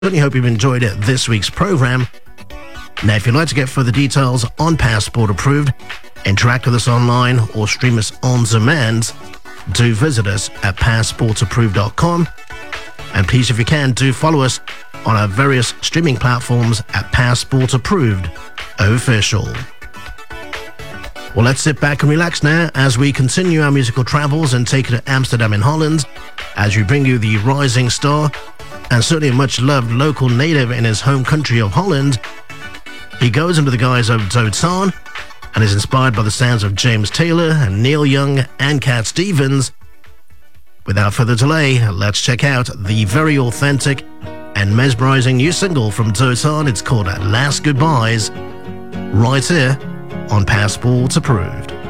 Certainly hope you've enjoyed this week's program. Now, if you'd like to get further details on Passport Approved, interact with us online or stream us on demand, do visit us at passportapproved.com. And please, if you can, do follow us on our various streaming platforms at Passport Approved Official. Well, let's sit back and relax now as we continue our musical travels and take it to Amsterdam in Holland as we bring you the rising star and certainly a much-loved local native in his home country of Holland. He goes under the guise of Zotan and is inspired by the sounds of James Taylor and Neil Young and Cat Stevens. Without further delay, let's check out the very authentic and mesmerizing new single from Zotan. It's called Last Goodbyes, right here on Passport Approved.